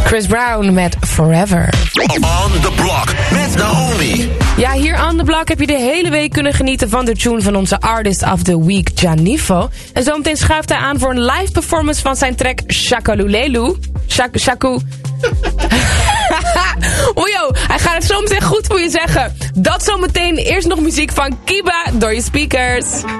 Chris Brown met Forever. On the Block met Naomi. Ja, hier on the Block heb je de hele week kunnen genieten van de tune van onze Artist of the Week, Janifo. En zometeen schuift hij aan voor een live performance van zijn track Shakalulelu. Shaku. Ojo, hij gaat het zo meteen goed voor je zeggen. Dat zometeen, eerst nog muziek van Kiba door je speakers.